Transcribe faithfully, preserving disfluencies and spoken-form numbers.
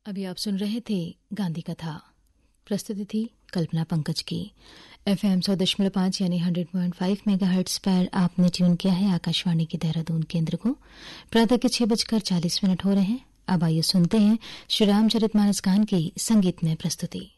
अभी आप सुन रहे थे गांधी कथा। प्रस्तुति थी कल्पना पंकज की। एफएम सौ दशमलव पाँच यानी hundred point five mega hertz पर आपने ट्यून किया है आकाशवाणी के देहरादून केंद्र को। प्रातः के छह बजकर चालीस मिनट हो रहे हैं। अब आइए सुनते हैं श्री रामचरितमानस गान की संगीतमय प्रस्तुति।